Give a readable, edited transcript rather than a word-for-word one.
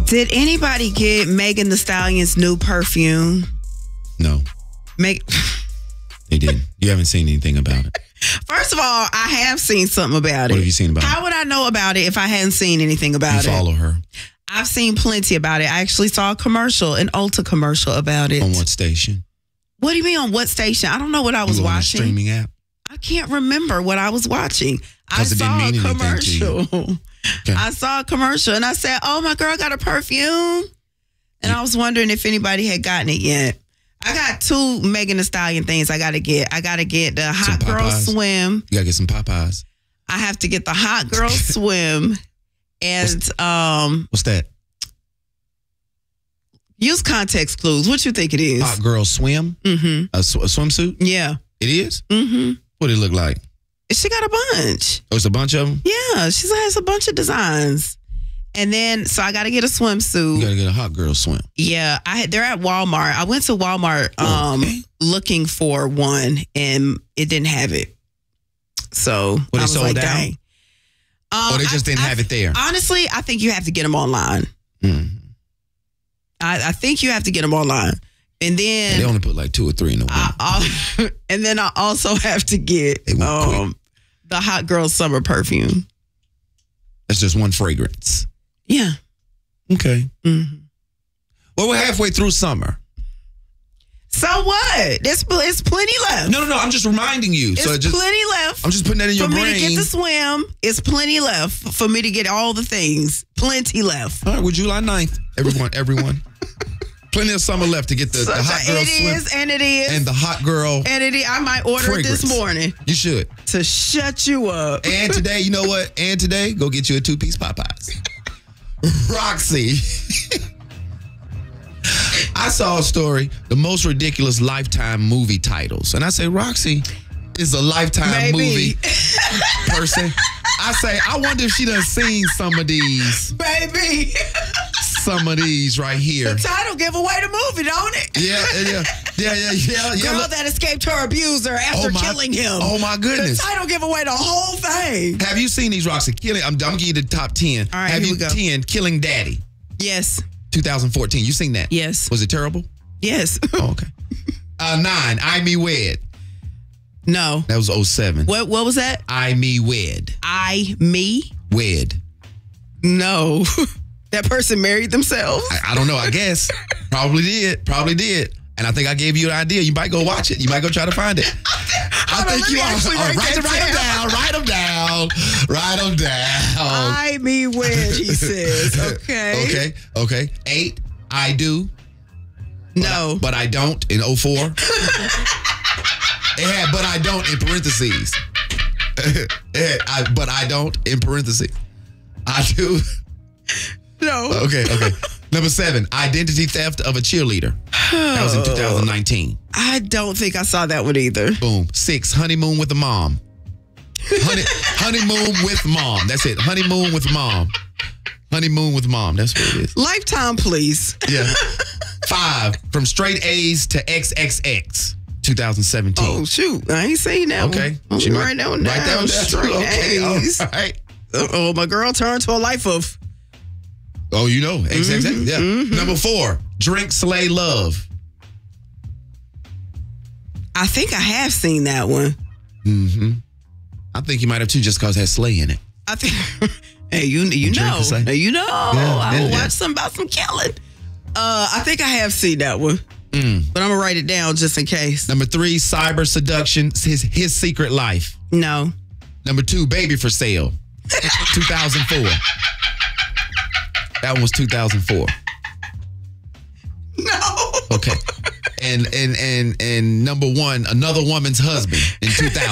Did anybody get Megan Thee Stallion's new perfume? No. They didn't. You haven't seen anything about it. First of all, I have seen something about it. What have you seen about it? How would I know about it if I hadn't seen anything about it? You follow her. I've seen plenty about it. I actually saw a commercial, an Ulta commercial about it. On what station? What do you mean on what station? I don't know what I was watching. On a streaming app? I can't remember what I was watching. I Because it didn't saw mean a anything to you. commercial. Okay. I saw a commercial and I said, oh, my girl got a perfume. And I was wondering if anybody had gotten it yet. I got 2 Megan Thee Stallion things I got to get. I got to get the Hot Girl Swim. You got to get some Popeyes. I have to get the Hot Girl Swim. And what's that? Use context clues. What you think it is? Hot Girl Swim? Mm-hmm. A swimsuit? Yeah. It is? Mm-hmm. What did it look like? She got a bunch. Oh, it's a bunch of them? Yeah. She has a bunch of designs. And then, so I got to get a swimsuit. You got to get a Hot Girl Swim. Yeah. They're at Walmart. I went to Walmart looking for one and it didn't have it. So Well, I was sold like, out? dang. Or they just didn't have it there? Honestly, I think you have to get them online. Mm-hmm. I think you have to get them online. And then they only put like 2 or 3 in the one. And then I also have to get the Hot Girl Summer perfume. That's just one fragrance. Yeah. Okay. Mm-hmm. Well, we're halfway through summer. So what? It's plenty left. No. I'm just reminding you. It's plenty left. I'm just putting that in your brain. For me to get to swim, it's plenty left. For me to get all the things, plenty left. All right, well, July 9th. Everyone. Plenty of summer left to get the Hot Girl Swim. It is. And the Hot Girl And it is. I might order it this morning. You should. To shut you up. And today, you know what? And today, go get you a 2-piece Popeyes. Roxy. I saw a story, the most ridiculous Lifetime movie titles. And I say, Roxy is a Lifetime movie person. I say, I wonder if she done seen some of these. Baby. Some of these right here. The title give away the movie, don't it? Yeah. Girl that escaped her abuser after killing him. Oh my goodness. The title give away the whole thing. Have you seen these, Roxy? I'm giving you the top 10. All right, Have here you we go. 10 Killing Daddy? Yes. 2014. You seen that? Yes. Was it terrible? Yes. Oh, okay. 9, I Me Wed. No. That was 07. What was that? I Me Wed. I Me Wed. No. That person married themselves? I don't know. I guess. Probably did. And I think I gave you an idea. You might go watch it. You might go try to find it. I think you are. Write them down. I Me Wed, he says. Okay. 8, I Do. No. But I don't in 04. It had but I don't in parentheses. But I don't in parentheses. I do. No. Okay. Number 7, Identity Theft of a Cheerleader. That was in 2019. I don't think I saw that one either. Boom. 6, Honeymoon with a Mom. Honeymoon with Mom. That's it. Honeymoon with Mom. Honeymoon with Mom. That's what it is. Lifetime, please. Yeah. 5, From Straight A's to XXX. 2017. Oh, shoot. I ain't seen that one. Okay. Write that one down. Write that one down. Straight Okay. A's. All right. Oh, my girl turned to a life of. Oh, you know. XXX. Yeah. Mm-hmm. Number 4, Drink, Slay, Love. I think I have seen that one. Mm-hmm. I think you might have too, just because it has Slay in it. I think. Hey, you know. Now, you know. I will watch something about some killing. I think I have seen that one. But I'm going to write it down just in case. Number 3, Cyber Seduction, His Secret Life. No. Number 2, Baby for Sale. 2004. That one was 2004. No. Okay. And number 1, Another Woman's Husband in 2000.